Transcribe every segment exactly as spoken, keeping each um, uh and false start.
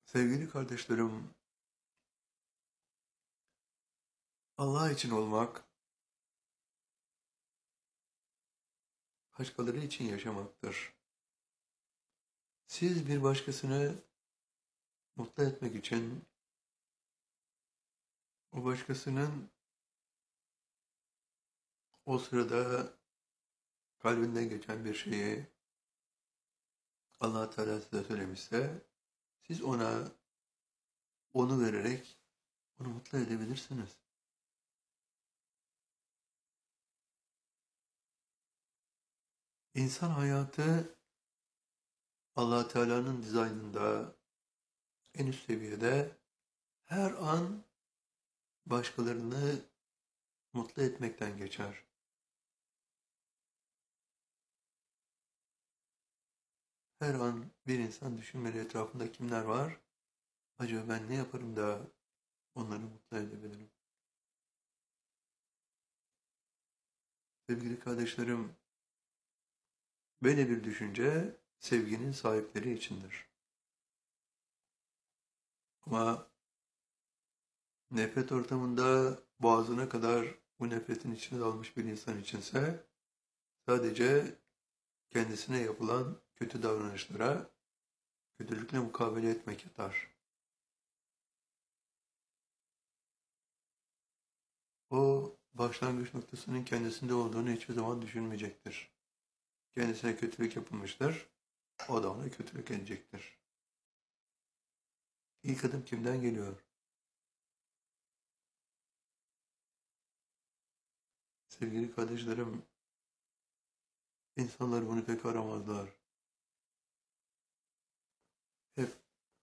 Sevgili kardeşlerim, Allah için olmak, başkaları için yaşamaktır. Siz bir başkasını mutlu etmek için, o başkasının o sırada kalbinden geçen bir şeyi Allah Teala size söylemişse, siz ona onu vererek onu mutlu edebilirsiniz. İnsan hayatı Allah Teala'nın dizaynında en üst seviyede her an başkalarını mutlu etmekten geçer. Her an bir insan düşünmeli, etrafında kimler var? Acaba ben ne yaparım da onları mutlu edebilirim? Sevgili kardeşlerim, böyle bir düşünce sevginin sahipleri içindir. Ama nefret ortamında boğazına kadar bu nefretin içine dalmış bir insan içinse sadece kendisine yapılan kötü davranışlara kötülükle mukabele etmek yeter. O başlangıç noktasının kendisinde olduğunu hiçbir zaman düşünmeyecektir. Kendisine kötülük yapılmıştır, o da ona kötülük edecektir. İlk adım kimden geliyor? Sevgili kardeşlerim, insanlar bunu pek aramazlar. Hep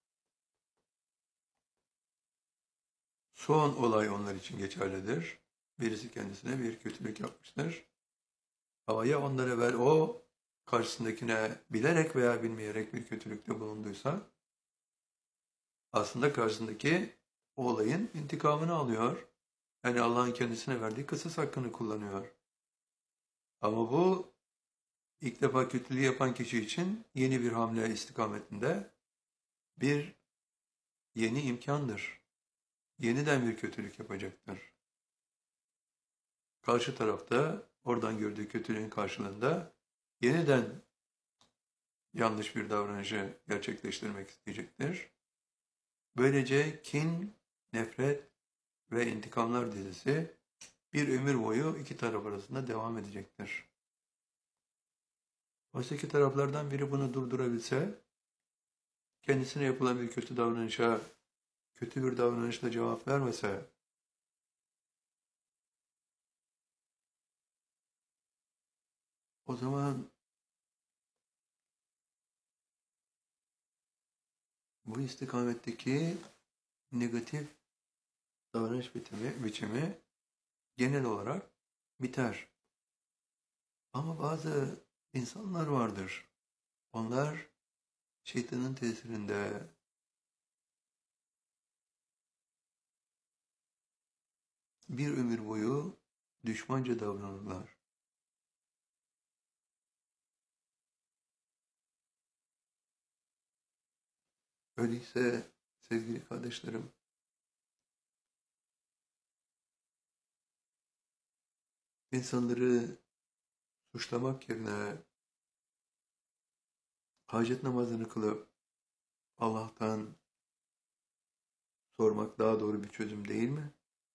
son olay onlar için geçerlidir. Birisi kendisine bir kötülük yapmıştır. Ama ya ondan evvel o karşısındakine bilerek veya bilmeyerek bir kötülükte bulunduysa aslında karşısındaki o olayın intikamını alıyor. Yani Allah'ın kendisine verdiği kısas hakkını kullanıyor. Ama bu ilk defa kötülüğü yapan kişi için yeni bir hamle istikametinde bir yeni imkandır. Yeniden bir kötülük yapacaktır. Karşı tarafta oradan gördüğü kötülüğün karşılığında yeniden yanlış bir davranışı gerçekleştirmek isteyecektir. Böylece kin, nefret ve intikamlar dizisi bir ömür boyu iki taraf arasında devam edecektir. Oysa iki taraflardan biri bunu durdurabilse, kendisine yapılan bir kötü davranışa kötü bir davranışla cevap vermese, o zaman bu istikametteki negatif davranış biçimi, biçimi genel olarak biter. Ama bazı insanlar vardır. Onlar şeytanın tesirinde bir ömür boyu düşmanca davranırlar. Öyleyse sevgili kardeşlerim, insanları suçlamak yerine hacet namazını kılıp Allah'tan sormak daha doğru bir çözüm değil mi?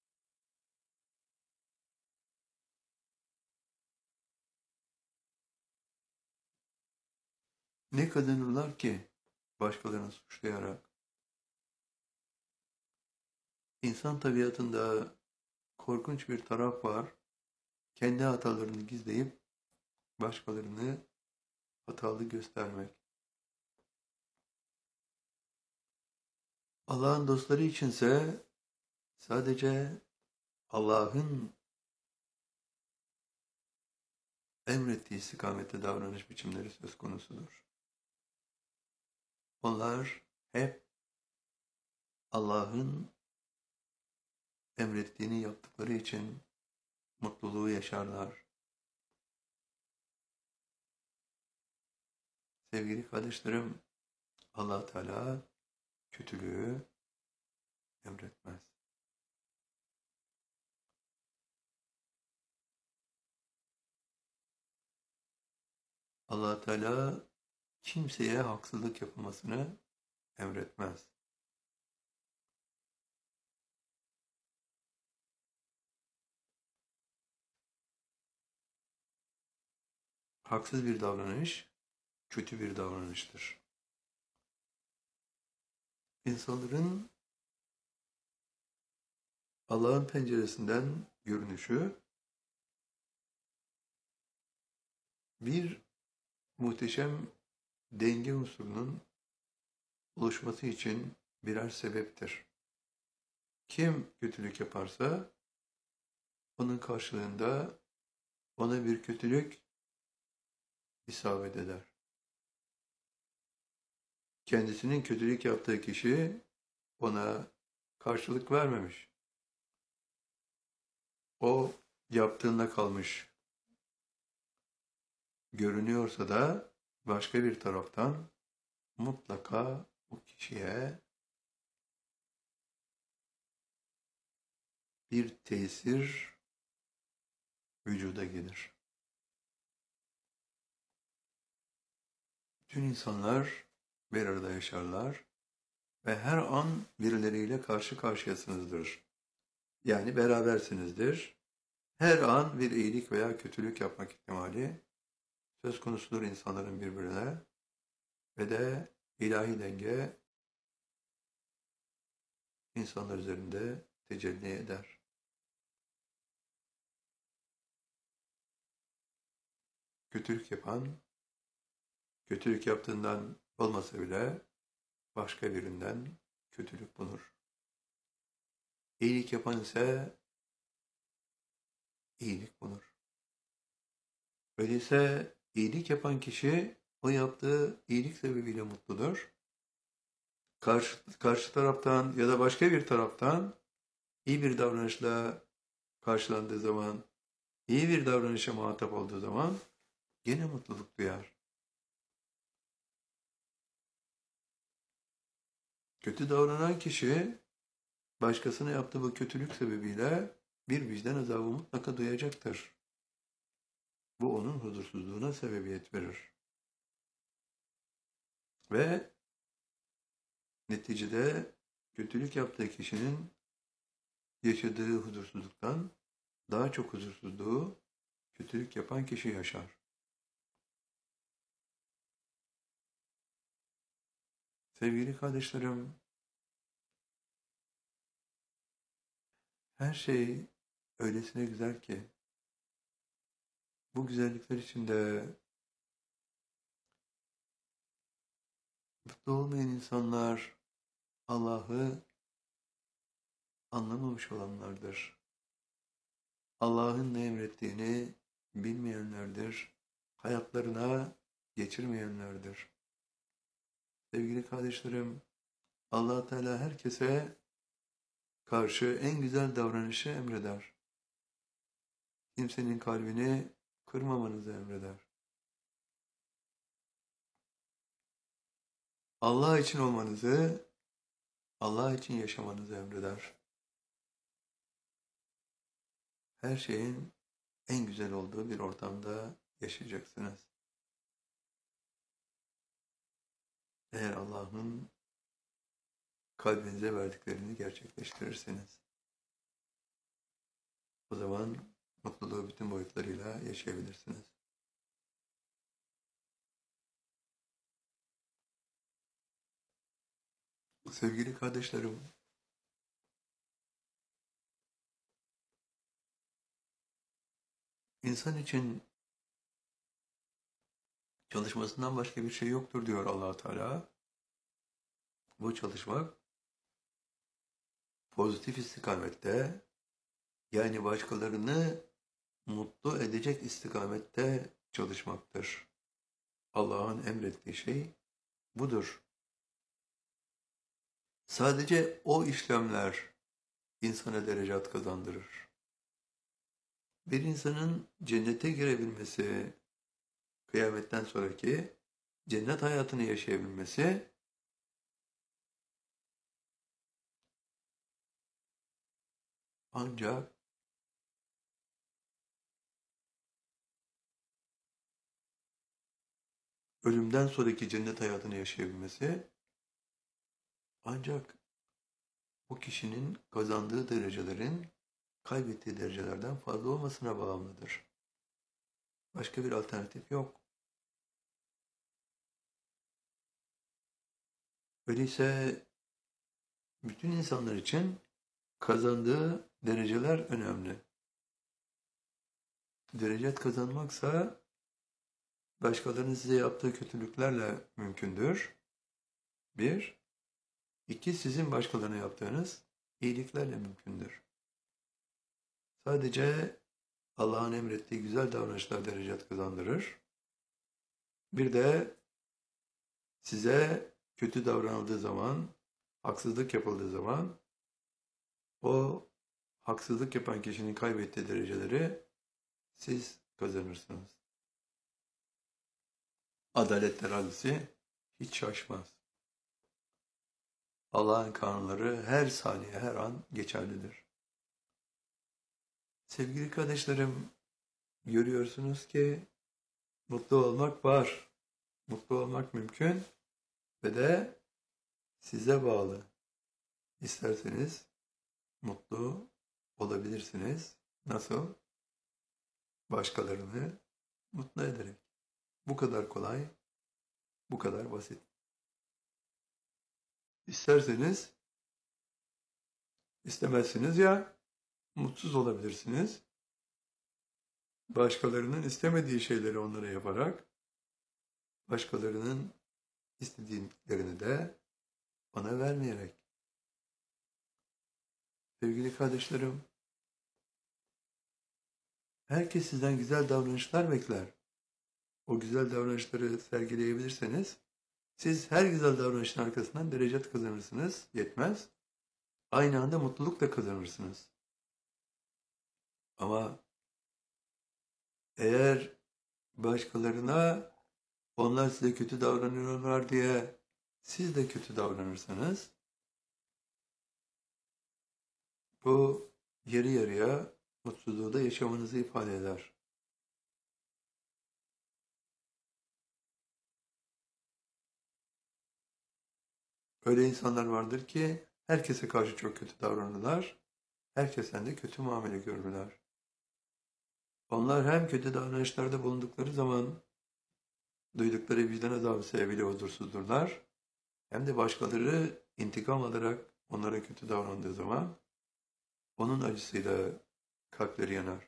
Ne kazanırlar ki başkalarını suçlayarak? İnsan tabiatında korkunç bir taraf var. Kendi hatalarını gizleyip başkalarını hatalı göstermek. Allah'ın dostları içinse sadece Allah'ın emrettiği istikamette davranış biçimleri söz konusudur. Onlar hep Allah'ın emrettiğini yaptıkları için mutluluğu yaşarlar. Sevgili kardeşlerim, Allah Teala kötülüğü emretmez. Allah Teala kimseye haksızlık yapılmasını emretmez. Haksız bir davranış kötü bir davranıştır. İnsanların Allah'ın penceresinden görünüşü bir muhteşem denge unsurunun oluşması için birer sebeptir. Kim kötülük yaparsa onun karşılığında ona bir kötülük isabet eder. Kendisinin kötülük yaptığı kişi ona karşılık vermemiş. O yaptığında kalmış. Görünüyorsa da başka bir taraftan mutlaka bu kişiye bir tesir vücuda gelir. Bütün insanlar bir arada yaşarlar ve her an birileriyle karşı karşıyasınızdır. Yani berabersinizdir. Her an bir iyilik veya kötülük yapmak ihtimali söz konusudur insanların birbirine ve de ilahi denge insanlar üzerinde tecelli eder. Kötülük yapan, kötülük yaptığından olmasa bile başka birinden kötülük bulur. İyilik yapan ise iyilik bulur. Öyleyse iyilik yapan kişi o yaptığı iyilik sebebiyle mutludur. Karşı, karşı taraftan ya da başka bir taraftan iyi bir davranışla karşılandığı zaman, iyi bir davranışa muhatap olduğu zaman yine mutluluk duyar. Kötü davranan kişi başkasına yaptığı bu kötülük sebebiyle bir vicdan azabı mutlaka duyacaktır. Bu onun huzursuzluğuna sebebiyet verir. Ve neticede kötülük yaptığı kişinin yaşadığı huzursuzluktan daha çok huzursuzluğu kötülük yapan kişi yaşar. Sevgili kardeşlerim, her şey öylesine güzel ki bu güzellikler içinde mutlu olmayan insanlar Allah'ı anlamamış olanlardır. Allah'ın ne emrettiğini bilmeyenlerdir. Hayatlarına geçirmeyenlerdir. Sevgili kardeşlerim, Allah Teala herkese karşı en güzel davranışı emreder. Kimsenin kalbini kırmamanızı emreder. Allah için olmanızı, Allah için yaşamanızı emreder. Her şeyin en güzel olduğu bir ortamda yaşayacaksınız. Eğer Allah'ın kalbinize verdiklerini gerçekleştirirseniz, o zaman mutluluğu bütün boyutlarıyla yaşayabilirsiniz. Sevgili kardeşlerim, insan için çalışmasından başka bir şey yoktur diyor Allah Teala. Bu çalışmak pozitif istikamette, yani başkalarını mutlu edecek istikamette çalışmaktır. Allah'ın emrettiği şey budur. Sadece o işlemler insana derecat kazandırır. Bir insanın cennete girebilmesi, kıyametten sonraki cennet hayatını yaşayabilmesi, Ancak ölümden sonraki cennet hayatını yaşayabilmesi ancak o kişinin kazandığı derecelerin kaybettiği derecelerden fazla olmasına bağımlıdır. Başka bir alternatif yok. Öyleyse bütün insanlar için kazandığı dereceler önemli. Derecet kazanmaksa başkalarının size yaptığı kötülüklerle mümkündür. Bir. İki, sizin başkalarına yaptığınız iyiliklerle mümkündür. Sadece Allah'ın emrettiği güzel davranışlar derecet kazandırır. Bir de size kötü davranıldığı zaman, haksızlık yapıldığı zaman o haksızlık yapan kişinin kaybettiği dereceleri siz kazanırsınız. Adalet terazisi hiç şaşmaz. Allah'ın kanunları her saniye, her an geçerlidir. Sevgili kardeşlerim, görüyorsunuz ki mutlu olmak var. Mutlu olmak mümkün ve de size bağlı. İsterseniz mutlu olabilirsiniz. Nasıl? Başkalarını mutlu ederek. Bu kadar kolay, bu kadar basit. İsterseniz, istemezsiniz ya, mutsuz olabilirsiniz. Başkalarının istemediği şeyleri onlara yaparak, başkalarının istediklerini de bana vermeyerek. Sevgili kardeşlerim, herkes sizden güzel davranışlar bekler. O güzel davranışları sergileyebilirseniz, siz her güzel davranışın arkasından derecet kazanırsınız, yetmez. Aynı anda mutluluk da kazanırsınız. Ama eğer başkalarına onlar size kötü davranıyorlar diye siz de kötü davranırsanız, bu yarı yarıya mutsuzluğu da yaşamanızı ifade eder. Öyle insanlar vardır ki herkese karşı çok kötü davranırlar, herkesten de kötü muamele görürler. Onlar hem kötü davranışlarda bulundukları zaman duydukları vicdan azabı sebebiyle huzursuzdurlar, hem de başkaları intikam alarak onlara kötü davrandığı zaman onun acısıyla kalpleri yanar.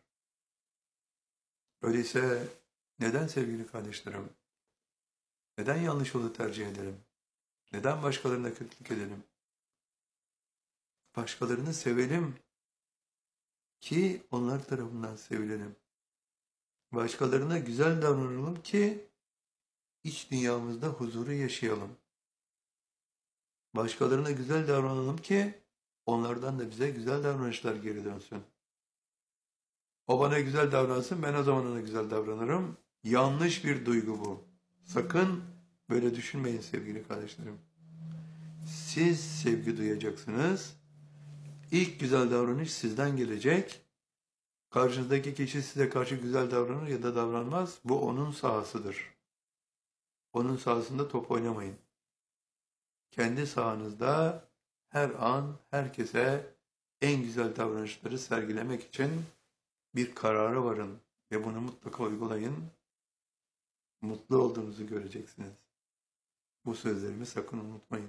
Öyleyse neden sevgili kardeşlerim, neden yanlış yolu tercih edelim? Neden başkalarına kötülük edelim? Başkalarını sevelim ki onlar tarafından sevilelim. Başkalarına güzel davranalım ki iç dünyamızda huzuru yaşayalım. Başkalarına güzel davranalım ki onlardan da bize güzel davranışlar geri dönsün. O bana güzel davransın, ben o zaman ona güzel davranırım. Yanlış bir duygu bu. Sakın böyle düşünmeyin sevgili kardeşlerim. Siz sevgi duyacaksınız. İlk güzel davranış sizden gelecek. Karşınızdaki kişi size karşı güzel davranır ya da davranmaz. Bu onun sahasıdır. Onun sahasında top oynamayın. Kendi sahanızda her an herkese en güzel davranışları sergilemek için bir karara varın ve bunu mutlaka uygulayın. Mutlu olduğunuzu göreceksiniz. Bu sözlerimi sakın unutmayın.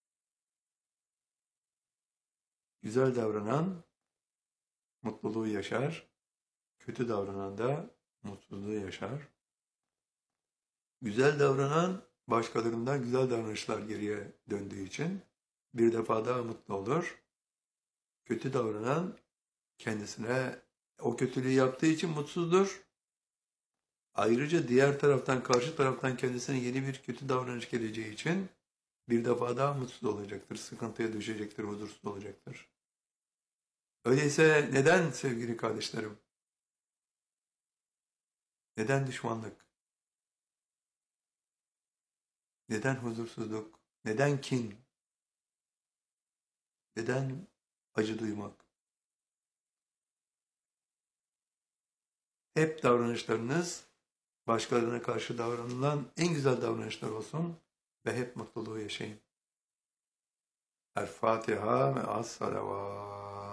Güzel davranan mutluluğu yaşar, kötü davranan da mutsuzluğu yaşar. Güzel davranan başkalarından güzel davranışlar geriye döndüğü için bir defa daha mutlu olur. Kötü davranan kendisine o kötülüğü yaptığı için mutsuzdur. Ayrıca diğer taraftan, karşı taraftan kendisine yeni bir kötü davranış geleceği için bir defa daha mutsuz olacaktır, sıkıntıya düşecektir, huzursuz olacaktır. Öyleyse neden sevgili kardeşlerim? Neden düşmanlık? Neden huzursuzluk? Neden kin? Neden acı duymak? hep davranışlarınız başkalarına karşı davranılan en güzel davranışlar olsun ve hep mutluluğu yaşayın. El Fatiha ve as salavat.